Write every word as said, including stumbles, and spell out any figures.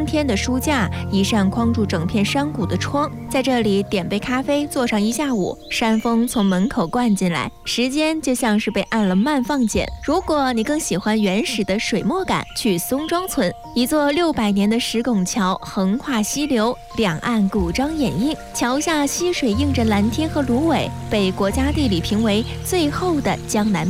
通天的书架，一扇框住整片山谷的窗，在这里点杯咖啡，坐上一下午，山风从门口灌进来，时间就像是被按了慢放键。如果你更喜欢原始的水墨感，去松庄村，一座六百年的石拱桥横跨溪流，两岸古装掩映，桥下溪水映着蓝天和芦苇，被国家地理评为最后的江南